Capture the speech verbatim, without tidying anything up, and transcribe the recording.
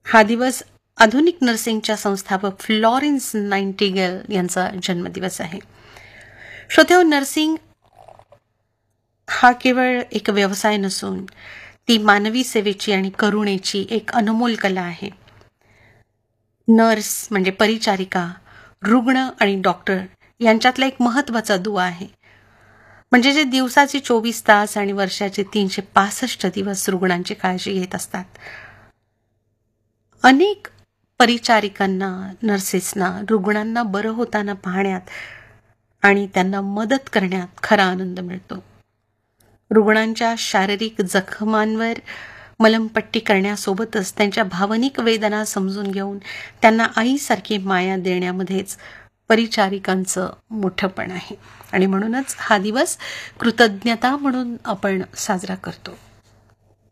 हा दिवस आधुनिक नर्सिंगच्या संस्थापक फ्लॉरेन्स नाइटिंगेल यांचा जन्मदिवस आहे. श्रोतेहो, नर्सिंग हा केवळ एक व्यवसाय नसून ती मानवी सेवेची आणि करुणेची एक अनमोल कला आहे. नर्स म्हणजे परिचारिका, रुग्ण आणि डॉक्टर यांच्यातला एक महत्त्वाचा दुवा आहे. म्हणजे जे दिवसाचे चोवीस तास आणि वर्षाचे तीनशे पासष्ट दिवस रुग्णांची काळजी घेत असतात. अनेक परिचारिकांना, नर्सेसना रुग्णांना बरं होताना पाहण्यात आणि त्यांना मदत करण्यात खरा आनंद मिळतो. रुग्णांच्या शारीरिक जखमांवर मलमपट्टी करण्यासोबतच त्यांच्या भावनिक वेदना समजून घेऊन त्यांना आईसारखी माया देण्यामध्येच परिचारिकांचं मोठेपण आहे. आणि म्हणूनच हा दिवस कृतज्ञता म्हणून आपण साजरा करतो.